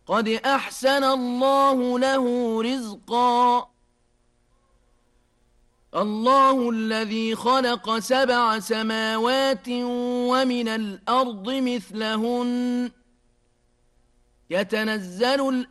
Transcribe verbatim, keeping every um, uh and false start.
قد أحسن الله له رزقا الله الذي خلق سبع سماوات ومن الأرض مثلهن يتنزل